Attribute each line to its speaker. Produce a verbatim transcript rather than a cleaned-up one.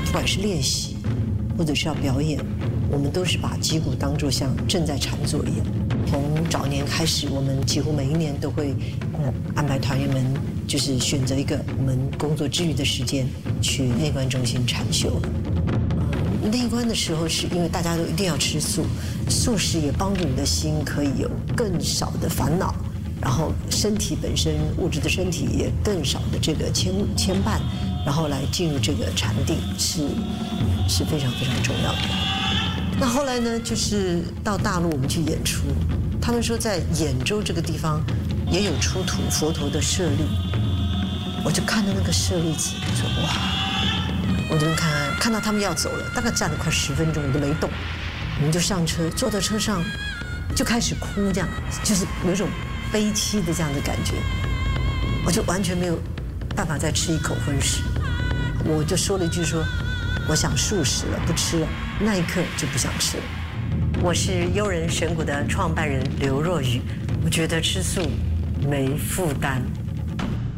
Speaker 1: 不管是练习或者是要表演，我们都是把击鼓当作像正在禅坐一样。从早年开始，我们几乎每一年都会呃安排团员们，就是选择一个我们工作之余的时间去内观中心禅修。内观的时候，是因为大家都一定要吃素，素食也帮助你的心可以有更少的烦恼，然后身体本身物质的身体也更少的这个牵牵绊，然后来进入这个禅定是是非常非常重要的。那后来呢，就是到大陆我们去演出，他们说在兖州这个地方也有出土佛陀的舍利，我就看到那个舍利子，说哇。我这边看看，看到他们要走了，大概站了快十分钟，我都没动。我们就上车，坐到车上，就开始哭，这样就是有一种悲戚的这样的感觉。我就完全没有办法再吃一口荤食，我就说了一句说，我想素食了，不吃了。那一刻就不想吃了。我是悠人神谷的创办人刘若瑀，我觉得吃素没负担。